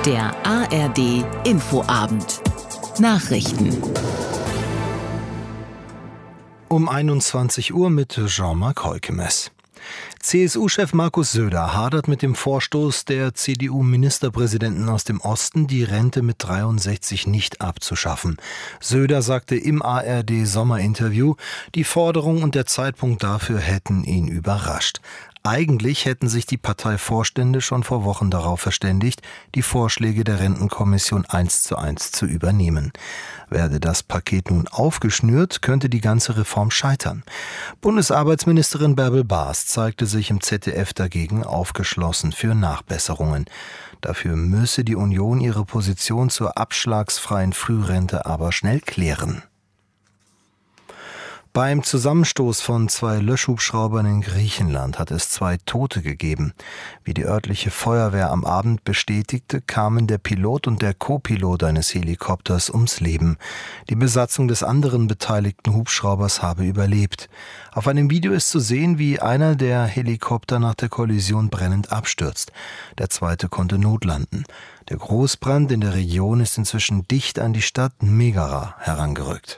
Der ARD Infoabend. Nachrichten. Um 21 Uhr mit Jean-Marc Heukemes. CSU-Chef Markus Söder hadert mit dem Vorstoß der CDU-Ministerpräsidenten aus dem Osten, die Rente mit 63 nicht abzuschaffen. Söder sagte im ARD-Sommerinterview, die Forderung und der Zeitpunkt dafür hätten ihn überrascht. Eigentlich hätten sich die Parteivorstände schon vor Wochen darauf verständigt, die Vorschläge der Rentenkommission 1:1 zu übernehmen. Werde das Paket nun aufgeschnürt, könnte die ganze Reform scheitern. Bundesarbeitsministerin Bärbel Baas zeigte sich im ZDF dagegen aufgeschlossen für Nachbesserungen. Dafür müsse die Union ihre Position zur abschlagsfreien Frührente aber schnell klären. Beim Zusammenstoß von 2 Löschhubschraubern in Griechenland hat es 2 Tote gegeben. Wie die örtliche Feuerwehr am Abend bestätigte, kamen der Pilot und der Co-Pilot eines Helikopters ums Leben. Die Besatzung des anderen beteiligten Hubschraubers habe überlebt. Auf einem Video ist zu sehen, wie einer der Helikopter nach der Kollision brennend abstürzt. Der zweite konnte notlanden. Der Großbrand in der Region ist inzwischen dicht an die Stadt Megara herangerückt.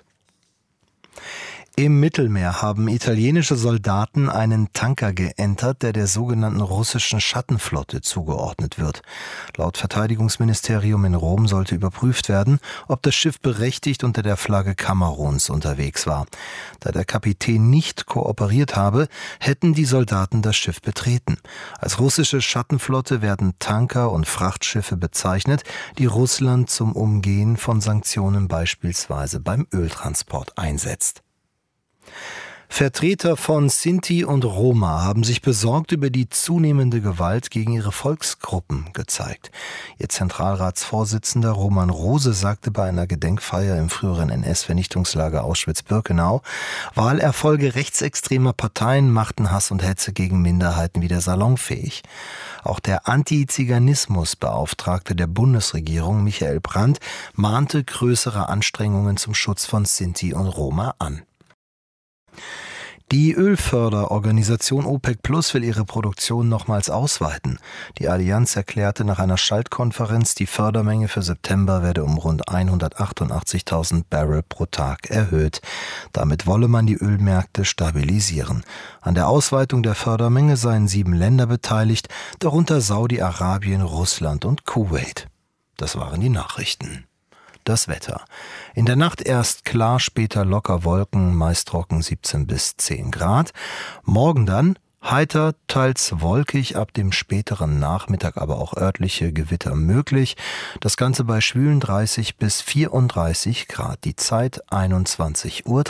Im Mittelmeer haben italienische Soldaten einen Tanker geentert, der sogenannten russischen Schattenflotte zugeordnet wird. Laut Verteidigungsministerium in Rom sollte überprüft werden, ob das Schiff berechtigt unter der Flagge Kameruns unterwegs war. Da der Kapitän nicht kooperiert habe, hätten die Soldaten das Schiff betreten. Als russische Schattenflotte werden Tanker und Frachtschiffe bezeichnet, die Russland zum Umgehen von Sanktionen beispielsweise beim Öltransport einsetzt. Vertreter von Sinti und Roma haben sich besorgt über die zunehmende Gewalt gegen ihre Volksgruppen gezeigt. Ihr Zentralratsvorsitzender Roman Rose sagte bei einer Gedenkfeier im früheren NS-Vernichtungslager Auschwitz-Birkenau, Wahlerfolge rechtsextremer Parteien machten Hass und Hetze gegen Minderheiten wieder salonfähig. Auch der Anti-Ziganismus-Beauftragte der Bundesregierung, Michael Brandt, mahnte größere Anstrengungen zum Schutz von Sinti und Roma an. Die Ölförderorganisation OPEC Plus will ihre Produktion nochmals ausweiten. Die Allianz erklärte nach einer Schaltkonferenz, die Fördermenge für September werde um rund 188.000 Barrel pro Tag erhöht. Damit wolle man die Ölmärkte stabilisieren. An der Ausweitung der Fördermenge seien 7 Länder beteiligt, darunter Saudi-Arabien, Russland und Kuwait. Das waren die Nachrichten. Das Wetter. In der Nacht erst klar, später locker Wolken, meist trocken 17 bis 10 Grad. Morgen dann heiter, teils wolkig, ab dem späteren Nachmittag aber auch örtliche Gewitter möglich. Das Ganze bei schwülen 30 bis 34 Grad. Die Zeit 21:03 Uhr.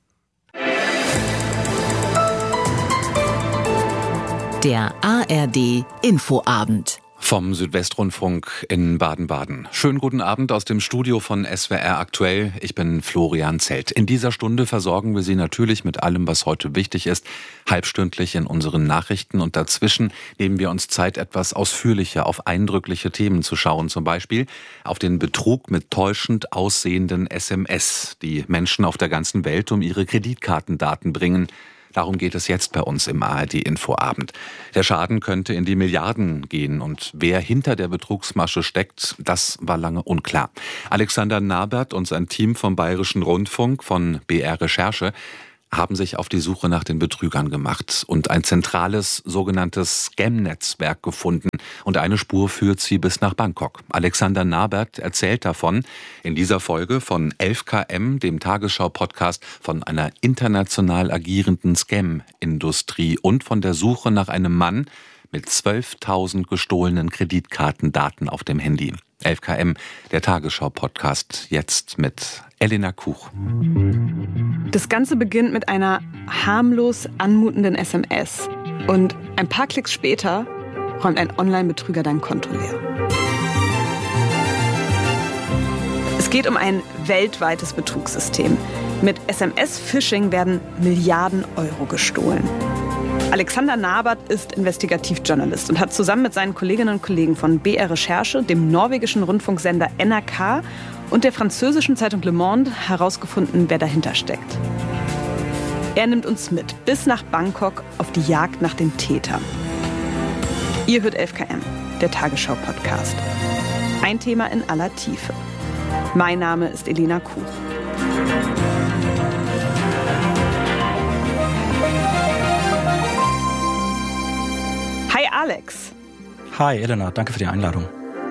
Der ARD Infoabend. Vom Südwestrundfunk in Baden-Baden. Schönen guten Abend aus dem Studio von SWR Aktuell. Ich bin Florian Zelt. In dieser Stunde versorgen wir Sie natürlich mit allem, was heute wichtig ist, halbstündlich in unseren Nachrichten. Und dazwischen nehmen wir uns Zeit, etwas ausführlicher auf eindrückliche Themen zu schauen. Zum Beispiel auf den Betrug mit täuschend aussehenden SMS, die Menschen auf der ganzen Welt um ihre Kreditkartendaten bringen. Darum geht es jetzt bei uns im ARD-Infoabend. Der Schaden könnte in die Milliarden gehen und wer hinter der Betrugsmasche steckt, das war lange unklar. Alexander Nabert und sein Team vom Bayerischen Rundfunk von BR Recherche haben sich auf die Suche nach den Betrügern gemacht und ein zentrales sogenanntes Scam-Netzwerk gefunden und eine Spur führt sie bis nach Bangkok. Alexander Nabert erzählt davon in dieser Folge von 11KM, dem Tagesschau-Podcast, von einer international agierenden Scam-Industrie und von der Suche nach einem Mann mit 12.000 gestohlenen Kreditkartendaten auf dem Handy. 11KM, der Tagesschau-Podcast, jetzt mit Elena Kuch. Das Ganze beginnt mit einer harmlos anmutenden SMS. Und ein paar Klicks später räumt ein Online-Betrüger dein Konto leer. Es geht um ein weltweites Betrugssystem. Mit SMS-Phishing werden Milliarden Euro gestohlen. Alexander Nabert ist Investigativjournalist und hat zusammen mit seinen Kolleginnen und Kollegen von BR Recherche, dem norwegischen Rundfunksender NRK und der französischen Zeitung Le Monde herausgefunden, wer dahinter steckt. Er nimmt uns mit bis nach Bangkok auf die Jagd nach den Tätern. Ihr hört 11KM, der Tagesschau-Podcast. Ein Thema in aller Tiefe. Mein Name ist Elena Kuch. Hi Alex. Hi Elena, danke für die Einladung.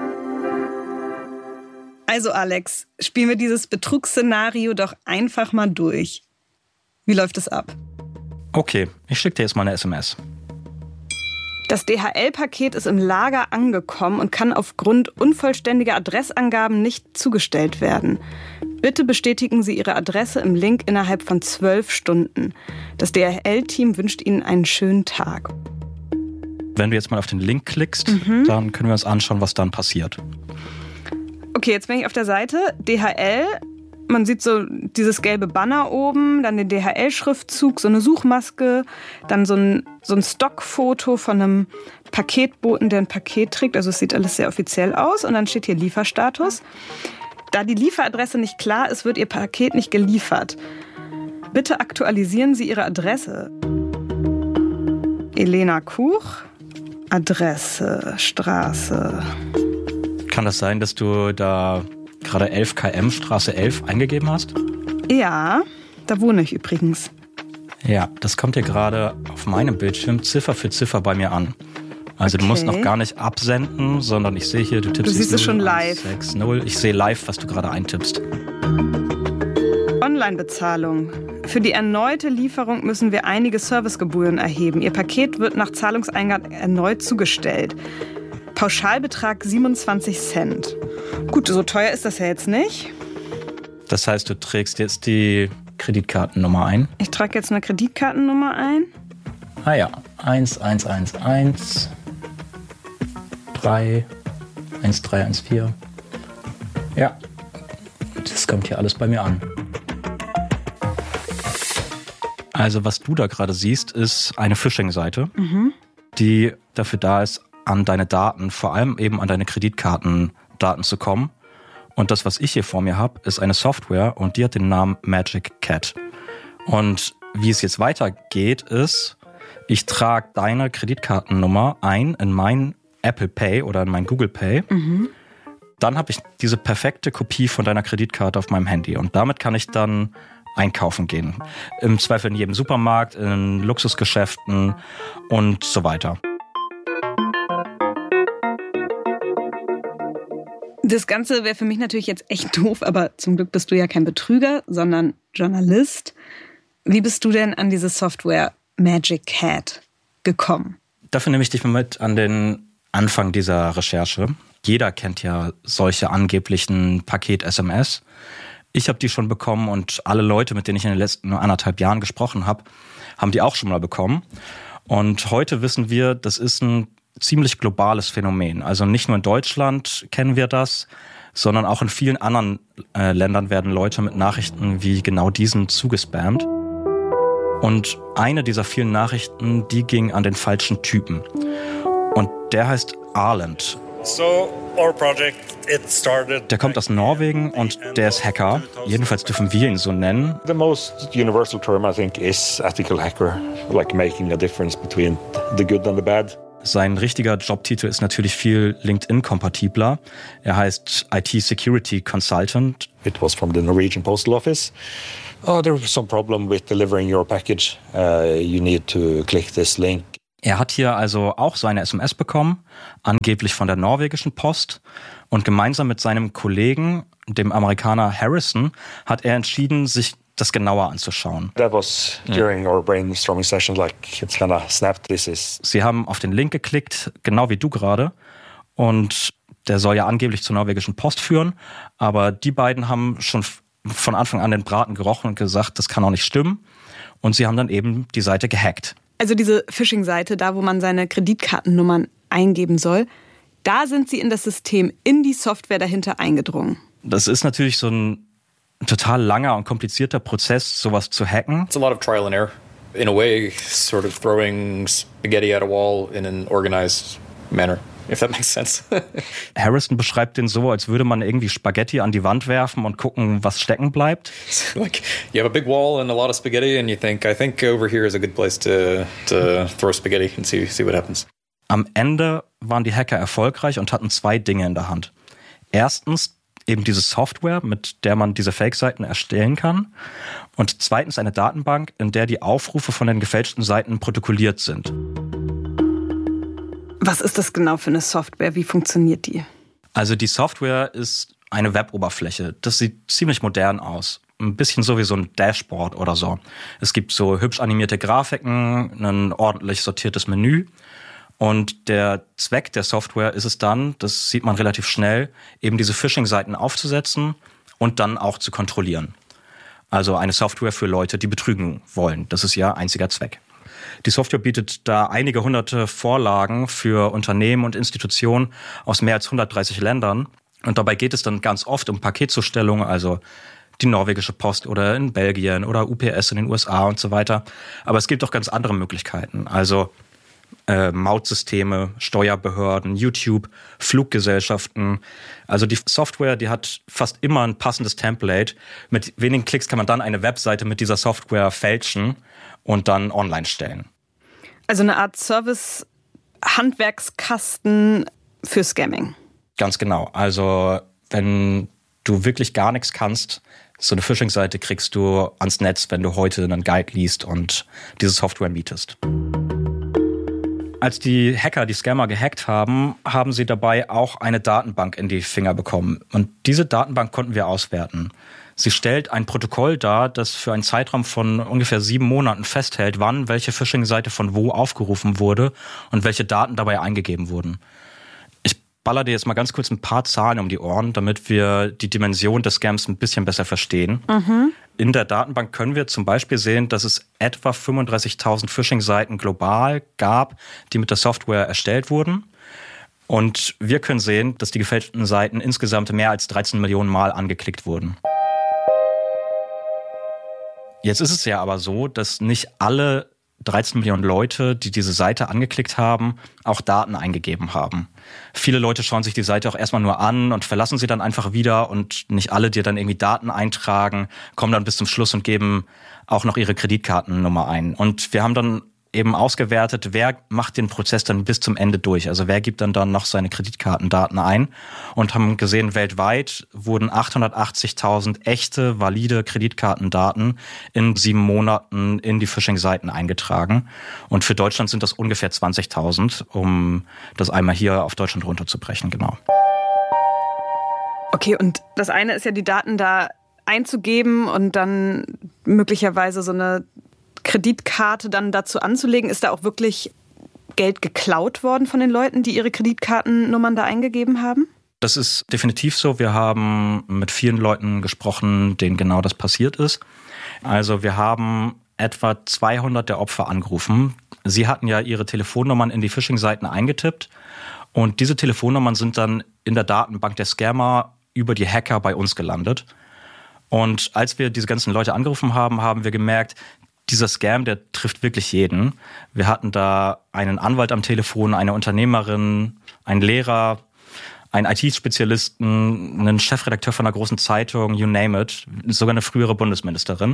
Also Alex, spielen wir dieses Betrugsszenario doch einfach mal durch. Wie läuft es ab? Okay, ich schicke dir jetzt mal eine SMS. Das DHL-Paket ist im Lager angekommen und kann aufgrund unvollständiger Adressangaben nicht zugestellt werden. Bitte bestätigen Sie Ihre Adresse im Link innerhalb von 12 Stunden. Das DHL-Team wünscht Ihnen einen schönen Tag. Wenn du jetzt mal auf den Link klickst, dann können wir uns anschauen, was dann passiert. Okay, jetzt bin ich auf der Seite. DHL, man sieht so dieses gelbe Banner oben, dann den DHL-Schriftzug, so eine Suchmaske, dann so ein Stockfoto von einem Paketboten, der ein Paket trägt. Also es sieht alles sehr offiziell aus. Und dann steht hier Lieferstatus. Da die Lieferadresse nicht klar ist, wird Ihr Paket nicht geliefert. Bitte aktualisieren Sie Ihre Adresse. Elena Kuch, Adresse, Straße. Kann das sein, dass du da gerade 11 km Straße 11 eingegeben hast? Ja, da wohne ich übrigens. Ja, das kommt hier gerade auf meinem Bildschirm Ziffer für Ziffer bei mir an. Also du musst noch gar nicht absenden, sondern ich sehe hier, du tippst. Du siehst es schon live. 160. Ich sehe live, was du gerade eintippst. Online-Bezahlung. Für die erneute Lieferung müssen wir einige Servicegebühren erheben. Ihr Paket wird nach Zahlungseingang erneut zugestellt. Pauschalbetrag 27 Cent. Gut, so teuer ist das ja jetzt nicht. Das heißt, du trägst jetzt die Kreditkartennummer ein? Ich trage jetzt eine Kreditkartennummer ein. Ah ja, 1111 3 1314. Ja, das kommt hier alles bei mir an. Also was du da gerade siehst, ist eine Phishing-Seite, die dafür da ist, an deine Daten, vor allem eben an deine Kreditkartendaten zu kommen. Und das, was ich hier vor mir habe, ist eine Software und die hat den Namen Magic Cat. Und wie es jetzt weitergeht, ist, ich trage deine Kreditkartennummer ein in mein Apple Pay oder in mein Google Pay. Dann habe ich diese perfekte Kopie von deiner Kreditkarte auf meinem Handy und damit kann ich dann einkaufen gehen. Im Zweifel in jedem Supermarkt, in Luxusgeschäften und so weiter. Das Ganze wäre für mich natürlich jetzt echt doof, aber zum Glück bist du ja kein Betrüger, sondern Journalist. Wie bist du denn an diese Software Magic Cat gekommen? Dafür nehme ich dich mal mit an den Anfang dieser Recherche. Jeder kennt ja solche angeblichen Paket-SMS. Ich habe die schon bekommen und alle Leute, mit denen ich in den letzten 1,5 Jahren gesprochen habe, haben die auch schon mal bekommen. Und heute wissen wir, das ist ein ziemlich globales Phänomen. Also nicht nur in Deutschland kennen wir das, sondern auch in vielen anderen Ländern werden Leute mit Nachrichten wie genau diesen zugespammt. Und eine dieser vielen Nachrichten, die ging an den falschen Typen. Und der heißt Arland. Der kommt aus Norwegen und der ist Hacker. Jedenfalls dürfen wir ihn so nennen. The most universal term, I think, is ethical hacker, like making a difference between the good and the bad. Sein richtiger Jobtitel ist natürlich viel LinkedIn-kompatibler. Er heißt IT Security Consultant. It was from the Norwegian Postal Office. Oh, there was some problem with delivering your package. You need to click this link. Er hat hier also auch seine SMS bekommen, angeblich von der norwegischen Post. Und gemeinsam mit seinem Kollegen, dem Amerikaner Harrison, hat er entschieden, sich das genauer anzuschauen. That was during our brainstorming session, like it's kinda snapped. This is. Sie haben auf den Link geklickt, genau wie du gerade. Und der soll ja angeblich zur norwegischen Post führen. Aber die beiden haben schon von Anfang an den Braten gerochen und gesagt, das kann auch nicht stimmen. Und sie haben dann eben die Seite gehackt. Also diese Phishing-Seite, da wo man seine Kreditkartennummern eingeben soll, da sind sie in das System, in die Software dahinter eingedrungen. Das ist natürlich so ein total langer und komplizierter Prozess, sowas zu hacken. It's a lot of trial and error. In a way, sort of throwing spaghetti at a wall in an organized manner, if that makes sense. Harrison beschreibt den so, als würde man irgendwie Spaghetti an die Wand werfen und gucken, was stecken bleibt. Like, you have a big wall and a lot of spaghetti and you think, I think over here is a good place to throw spaghetti and see what happens. Am Ende waren die Hacker erfolgreich und hatten 2 Dinge in der Hand. Erstens eben diese Software, mit der man diese Fake-Seiten erstellen kann. Und zweitens eine Datenbank, in der die Aufrufe von den gefälschten Seiten protokolliert sind. Was ist das genau für eine Software? Wie funktioniert die? Also die Software ist eine Web-Oberfläche. Das sieht ziemlich modern aus. Ein bisschen so wie so ein Dashboard oder so. Es gibt so hübsch animierte Grafiken, ein ordentlich sortiertes Menü. Und der Zweck der Software ist es dann, das sieht man relativ schnell, eben diese Phishing-Seiten aufzusetzen und dann auch zu kontrollieren. Also eine Software für Leute, die betrügen wollen. Das ist ja einziger Zweck. Die Software bietet da einige hunderte Vorlagen für Unternehmen und Institutionen aus mehr als 130 Ländern. Und dabei geht es dann ganz oft um Paketzustellungen, also die norwegische Post oder in Belgien oder UPS in den USA und so weiter. Aber es gibt auch ganz andere Möglichkeiten, also Mautsysteme, Steuerbehörden, YouTube, Fluggesellschaften. Also die Software, die hat fast immer ein passendes Template. Mit wenigen Klicks kann man dann eine Webseite mit dieser Software fälschen und dann online stellen. Also eine Art Service-Handwerkskasten für Scamming. Ganz genau. Also wenn du wirklich gar nichts kannst, so eine Phishing-Seite kriegst du ans Netz, wenn du heute einen Guide liest und diese Software mietest. Als die Hacker, die Scammer gehackt haben, haben sie dabei auch eine Datenbank in die Finger bekommen. Und diese Datenbank konnten wir auswerten. Sie stellt ein Protokoll dar, das für einen Zeitraum von ungefähr 7 Monaten festhält, wann welche Phishing-Seite von wo aufgerufen wurde und welche Daten dabei eingegeben wurden. Ich baller dir jetzt mal ganz kurz ein paar Zahlen um die Ohren, damit wir die Dimension des Scams ein bisschen besser verstehen. In der Datenbank können wir zum Beispiel sehen, dass es etwa 35.000 Phishing-Seiten global gab, die mit der Software erstellt wurden. Und wir können sehen, dass die gefälschten Seiten insgesamt mehr als 13 Millionen Mal angeklickt wurden. Jetzt ist es ja aber so, dass nicht alle 13 Millionen Leute, die diese Seite angeklickt haben, auch Daten eingegeben haben. Viele Leute schauen sich die Seite auch erstmal nur an und verlassen sie dann einfach wieder und nicht alle, die dann irgendwie Daten eintragen, kommen dann bis zum Schluss und geben auch noch ihre Kreditkartennummer ein. Und wir haben dann eben ausgewertet, wer macht den Prozess dann bis zum Ende durch. Also wer gibt dann noch seine Kreditkartendaten ein und haben gesehen, weltweit wurden 880.000 echte, valide Kreditkartendaten in 7 Monaten in die Phishing-Seiten eingetragen. Und für Deutschland sind das ungefähr 20.000, um das einmal hier auf Deutschland runterzubrechen, genau. Okay, und das eine ist ja, die Daten da einzugeben und dann möglicherweise so eine Kreditkarte dann dazu anzulegen. Ist da auch wirklich Geld geklaut worden von den Leuten, die ihre Kreditkartennummern da eingegeben haben? Das ist definitiv so. Wir haben mit vielen Leuten gesprochen, denen genau das passiert ist. Also wir haben etwa 200 der Opfer angerufen. Sie hatten ja ihre Telefonnummern in die Phishing-Seiten eingetippt und diese Telefonnummern sind dann in der Datenbank der Scammer über die Hacker bei uns gelandet. Und als wir diese ganzen Leute angerufen haben, haben wir gemerkt, dieser Scam, der trifft wirklich jeden. Wir hatten da einen Anwalt am Telefon, eine Unternehmerin, einen Lehrer, einen IT-Spezialisten, einen Chefredakteur von einer großen Zeitung, you name it, sogar eine frühere Bundesministerin.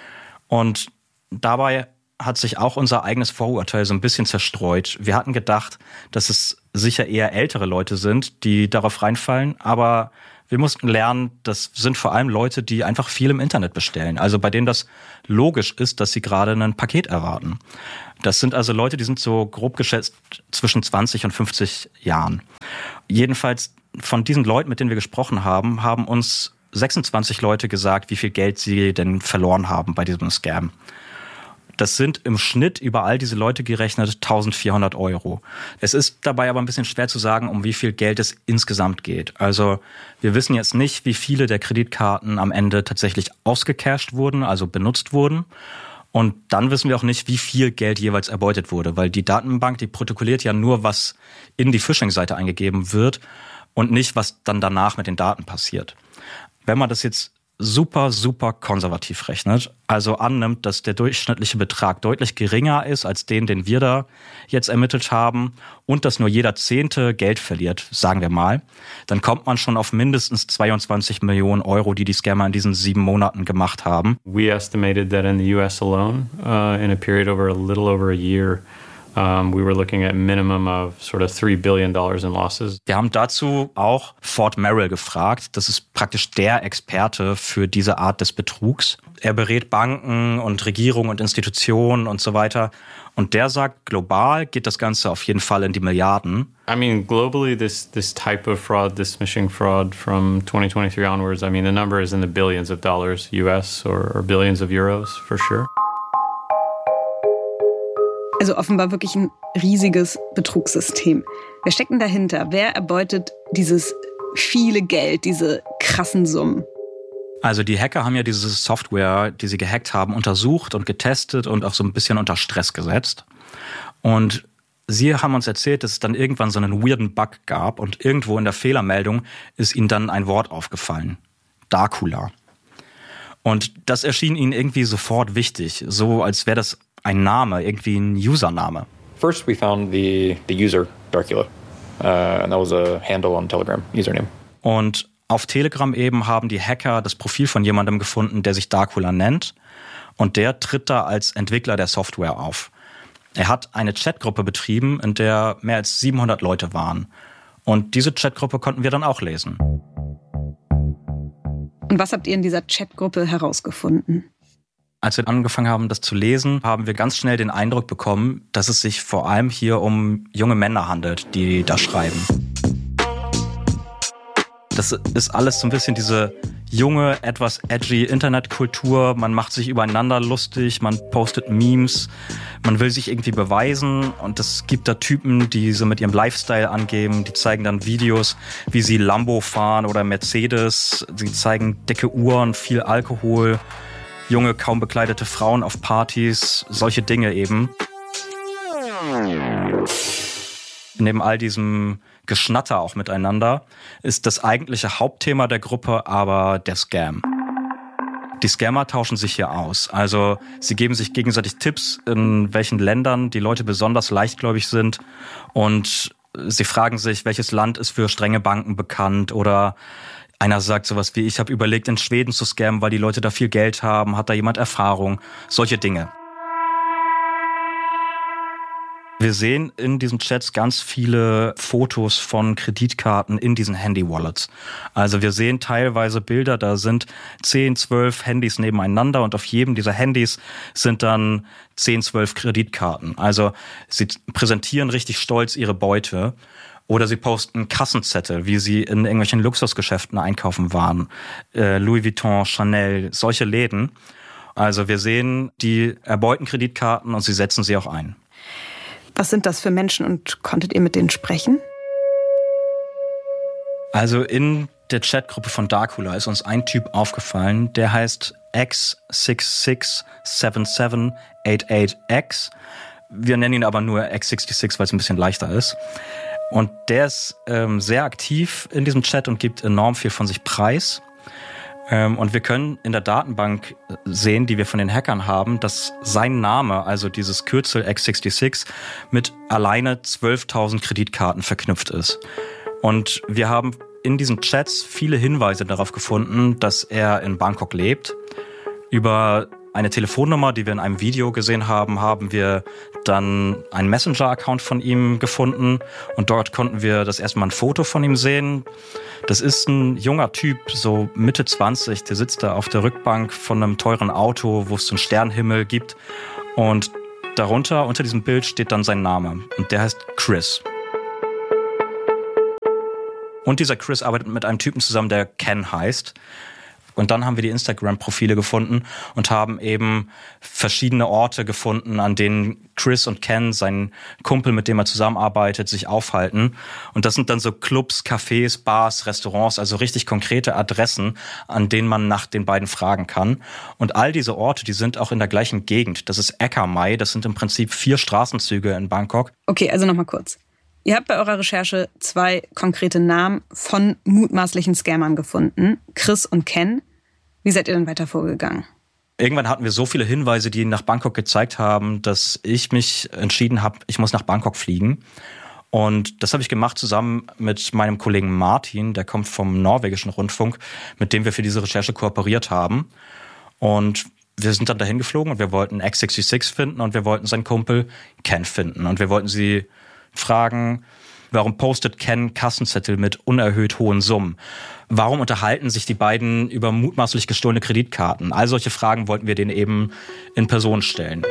Und dabei hat sich auch unser eigenes Vorurteil so ein bisschen zerstreut. Wir hatten gedacht, dass es sicher eher ältere Leute sind, die darauf reinfallen, aber wir mussten lernen, das sind vor allem Leute, die einfach viel im Internet bestellen. Also bei denen das logisch ist, dass sie gerade ein Paket erwarten. Das sind also Leute, die sind so grob geschätzt zwischen 20 und 50 Jahren. Jedenfalls von diesen Leuten, mit denen wir gesprochen haben, haben uns 26 Leute gesagt, wie viel Geld sie denn verloren haben bei diesem Scam. Das sind im Schnitt über all diese Leute gerechnet 1.400 €. Es ist dabei aber ein bisschen schwer zu sagen, um wie viel Geld es insgesamt geht. Also wir wissen jetzt nicht, wie viele der Kreditkarten am Ende tatsächlich ausgecasht wurden, also benutzt wurden. Und dann wissen wir auch nicht, wie viel Geld jeweils erbeutet wurde, weil die Datenbank, die protokolliert ja nur, was in die Phishing-Seite eingegeben wird und nicht, was dann danach mit den Daten passiert. Wenn man das jetzt super konservativ rechnet, also annimmt, dass der durchschnittliche Betrag deutlich geringer ist als den wir da jetzt ermittelt haben und dass nur jeder 10. Geld verliert, sagen wir mal, dann kommt man schon auf mindestens 22 Millionen €, die Scammer in diesen 7 Monaten gemacht haben. We estimated that in the US alone, in a period over a little over a year, We were looking at a minimum of sort of $3 billion in losses. Wir haben dazu auch Fort Merrill gefragt. Das ist praktisch der Experte für diese Art des Betrugs. Er berät Banken und Regierungen und Institutionen und so weiter. Und der sagt, global geht das Ganze auf jeden Fall in die Milliarden. I mean, globally, this type of fraud, this phishing fraud from 2023 onwards, I mean, the number is in the billions of dollars US or billions of euros for sure. Also offenbar wirklich ein riesiges Betrugssystem. Wer steckt denn dahinter? Wer erbeutet dieses viele Geld, diese krassen Summen? Also die Hacker haben ja diese Software, die sie gehackt haben, untersucht und getestet und auch so ein bisschen unter Stress gesetzt. Und sie haben uns erzählt, dass es dann irgendwann so einen weirden Bug gab und irgendwo in der Fehlermeldung ist ihnen dann ein Wort aufgefallen. Darkula. Und das erschien ihnen irgendwie sofort wichtig, so als wäre das ein Name, irgendwie ein Username. First we found the user, Darkula. And that was a handle on Telegram, username. Und auf Telegram eben haben die Hacker das Profil von jemandem gefunden, der sich Darkula nennt. Und der tritt da als Entwickler der Software auf. Er hat eine Chatgruppe betrieben, in der mehr als 700 Leute waren. Und diese Chatgruppe konnten wir dann auch lesen. Und was habt ihr in dieser Chatgruppe herausgefunden? Als wir angefangen haben, das zu lesen, haben wir ganz schnell den Eindruck bekommen, dass es sich vor allem hier um junge Männer handelt, die da schreiben. Das ist alles so ein bisschen diese junge, etwas edgy Internetkultur. Man macht sich übereinander lustig, man postet Memes, man will sich irgendwie beweisen. Und es gibt da Typen, die so mit ihrem Lifestyle angeben. Die zeigen dann Videos, wie sie Lambo fahren oder Mercedes. Sie zeigen dicke Uhren, viel Alkohol, junge, kaum bekleidete Frauen auf Partys, solche Dinge eben. Neben all diesem Geschnatter auch miteinander ist das eigentliche Hauptthema der Gruppe aber der Scam. Die Scammer tauschen sich hier aus. Also sie geben sich gegenseitig Tipps, in welchen Ländern die Leute besonders leichtgläubig sind. Und sie fragen sich, welches Land ist für strenge Banken bekannt. Oder einer sagt sowas wie, ich habe überlegt, in Schweden zu scammen, weil die Leute da viel Geld haben. Hat da jemand Erfahrung? Solche Dinge. Wir sehen in diesen Chats ganz viele Fotos von Kreditkarten in diesen Handy-Wallets. Also wir sehen teilweise Bilder, da sind 10, 12 Handys nebeneinander und auf jedem dieser Handys sind dann 10, 12 Kreditkarten. Also sie präsentieren richtig stolz ihre Beute. Oder sie posten Kassenzettel, wie sie in irgendwelchen Luxusgeschäften einkaufen waren. Louis Vuitton, Chanel, solche Läden. Also wir sehen, die erbeuten Kreditkarten und sie setzen sie auch ein. Was sind das für Menschen und konntet ihr mit denen sprechen? Also in der Chatgruppe von Darkula ist uns ein Typ aufgefallen, der heißt X667788X. Wir nennen ihn aber nur X66, weil es ein bisschen leichter ist. Und der ist sehr aktiv in diesem Chat und gibt enorm viel von sich preis. Und wir können in der Datenbank sehen, die wir von den Hackern haben, dass sein Name, also dieses Kürzel X66, mit alleine 12.000 Kreditkarten verknüpft ist. Und wir haben in diesen Chats viele Hinweise darauf gefunden, dass er in Bangkok lebt. Über eine Telefonnummer, die wir in einem Video gesehen haben, haben wir dann einen Messenger-Account von ihm gefunden und dort konnten wir das erste Mal ein Foto von ihm sehen. Das ist ein junger Typ, so Mitte 20, der sitzt da auf der Rückbank von einem teuren Auto, wo es so einen Sternenhimmel gibt und darunter, unter diesem Bild steht dann sein Name und der heißt Chris. Und dieser Chris arbeitet mit einem Typen zusammen, der Ken heißt. Und dann haben wir die Instagram-Profile gefunden und haben eben verschiedene Orte gefunden, an denen Chris und Ken, sein Kumpel, mit dem er zusammenarbeitet, sich aufhalten. Und das sind dann so Clubs, Cafés, Bars, Restaurants, also richtig konkrete Adressen, an denen man nach den beiden fragen kann. Und all diese Orte, die sind auch in der gleichen Gegend. Das ist Ekka Mai, das sind im Prinzip 4 Straßenzüge in Bangkok. Okay, also nochmal kurz. Ihr habt bei eurer Recherche 2 konkrete Namen von mutmaßlichen Scammern gefunden, Chris und Ken. Wie seid ihr dann weiter vorgegangen? Irgendwann hatten wir so viele Hinweise, die nach Bangkok gezeigt haben, dass ich mich entschieden habe, ich muss nach Bangkok fliegen. Und das habe ich gemacht zusammen mit meinem Kollegen Martin, der kommt vom norwegischen Rundfunk, mit dem wir für diese Recherche kooperiert haben. Und wir sind dann dahin geflogen und wir wollten X66 finden und wir wollten seinen Kumpel Ken finden. Und wir wollten sie fragen, warum postet Ken Kassenzettel mit unerhöht hohen Summen? Warum unterhalten sich die beiden über mutmaßlich gestohlene Kreditkarten? All solche Fragen wollten wir denen eben in Person stellen.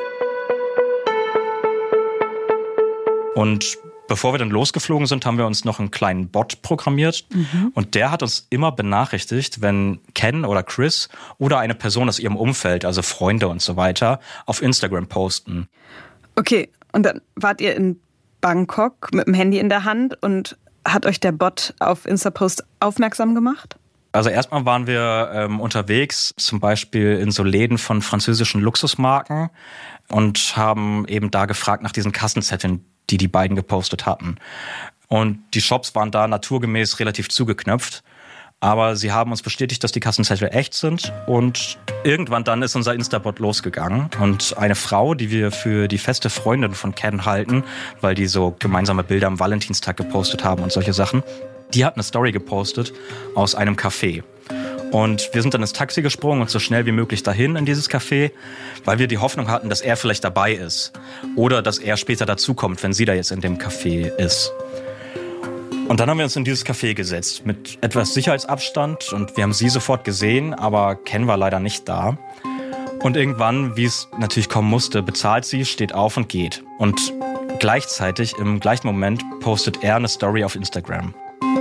Und bevor wir dann losgeflogen sind, haben wir uns noch einen kleinen Bot programmiert. Und der hat uns immer benachrichtigt, wenn Ken oder Chris oder eine Person aus ihrem Umfeld, also Freunde und so weiter, auf Instagram posten. Okay, und dann wart ihr in Bangkok mit dem Handy in der Hand und hat euch der Bot auf Instapost aufmerksam gemacht? Also erstmal waren wir unterwegs, zum Beispiel in so Läden von französischen Luxusmarken und haben eben da gefragt nach diesen Kassenzetteln, die beiden gepostet hatten. Und die Shops waren da naturgemäß relativ zugeknöpft. Aber sie haben uns bestätigt, dass die Kassenzettel echt sind. Und irgendwann dann ist unser Instabot losgegangen. Und eine Frau, die wir für die feste Freundin von Ken halten, weil die so gemeinsame Bilder am Valentinstag gepostet haben und solche Sachen, die hat eine Story gepostet aus einem Café. Und wir sind dann ins Taxi gesprungen und so schnell wie möglich dahin in dieses Café, weil wir die Hoffnung hatten, dass er vielleicht dabei ist. Oder dass er später dazukommt, wenn sie da jetzt in dem Café ist. Und dann haben wir uns in dieses Café gesetzt mit etwas Sicherheitsabstand und wir haben sie sofort gesehen, aber Ken war leider nicht da. Und irgendwann, wie es natürlich kommen musste, bezahlt sie, steht auf und geht. Und gleichzeitig, im gleichen Moment, postet er eine Story auf Instagram.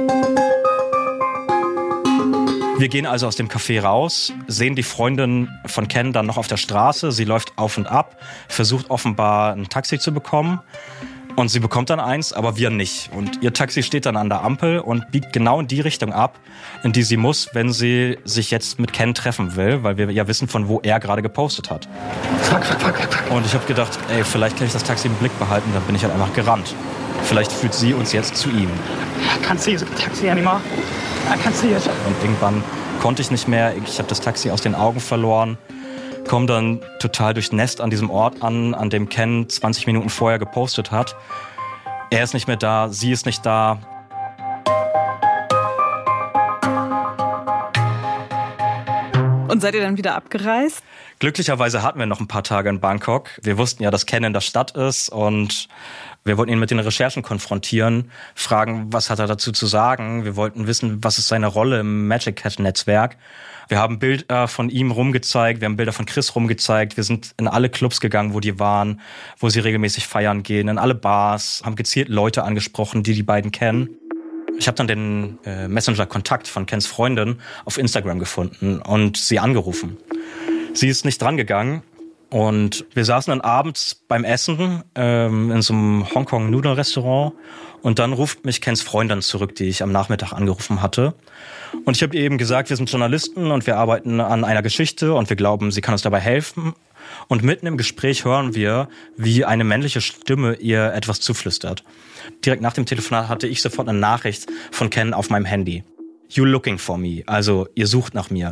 Wir gehen also aus dem Café raus, sehen die Freundin von Ken dann noch auf der Straße. Sie läuft auf und ab, versucht offenbar ein Taxi zu bekommen. Und sie bekommt dann eins, aber wir nicht. Und ihr Taxi steht dann an der Ampel und biegt genau in die Richtung ab, in die sie muss, wenn sie sich jetzt mit Ken treffen will, weil wir ja wissen, von wo er gerade gepostet hat. Und ich habe gedacht, vielleicht kann ich das Taxi im Blick behalten, dann bin ich halt einfach gerannt. Vielleicht führt sie uns jetzt zu ihm. I can't see the taxi anymore. I can't see it. Und irgendwann konnte ich nicht mehr, ich habe das Taxi aus den Augen verloren. Komme dann total durchnässt an diesem Ort an dem Ken 20 Minuten vorher gepostet hat. Er ist nicht mehr da, sie ist nicht da. Und seid ihr dann wieder abgereist? Glücklicherweise hatten wir noch ein paar Tage in Bangkok. Wir wussten ja, dass Ken in der Stadt ist und wir wollten ihn mit den Recherchen konfrontieren, fragen, was hat er dazu zu sagen. Wir wollten wissen, was ist seine Rolle im Magic Hat Netzwerk. Wir haben Bilder von ihm rumgezeigt, wir haben Bilder von Chris rumgezeigt. Wir sind in alle Clubs gegangen, wo die waren, wo sie regelmäßig feiern gehen, in alle Bars, haben gezielt Leute angesprochen, die beiden kennen. Ich habe dann den Messenger-Kontakt von Kens Freundin auf Instagram gefunden und sie angerufen. Sie ist nicht drangegangen und wir saßen dann abends beim Essen in so einem Hongkong-Nudeln-Restaurant und dann ruft mich Kens Freundin zurück, die ich am Nachmittag angerufen hatte. Und ich habe ihr eben gesagt, wir sind Journalisten und wir arbeiten an einer Geschichte und wir glauben, sie kann uns dabei helfen. Und mitten im Gespräch hören wir, wie eine männliche Stimme ihr etwas zuflüstert. Direkt nach dem Telefonat hatte ich sofort eine Nachricht von Ken auf meinem Handy. You looking for me, also ihr sucht nach mir.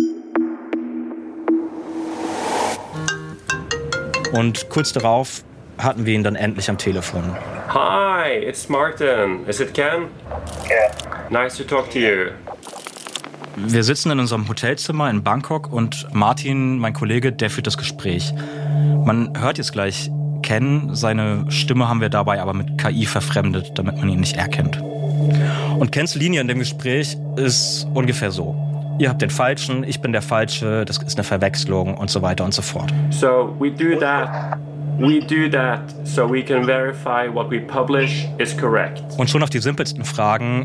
Und kurz darauf hatten wir ihn dann endlich am Telefon. Hi, it's Martin. Is it Ken? Yeah. Nice to talk to you. Wir sitzen in unserem Hotelzimmer in Bangkok und Martin, mein Kollege, der führt das Gespräch. Man hört jetzt gleich Ken, seine Stimme haben wir dabei aber mit KI verfremdet, damit man ihn nicht erkennt. Und Kens Linie in dem Gespräch ist ungefähr so. Ihr habt den Falschen, ich bin der Falsche, das ist eine Verwechslung und so weiter und so fort. So we do that so we can verify what we publish is correct. Und schon auf die simpelsten Fragen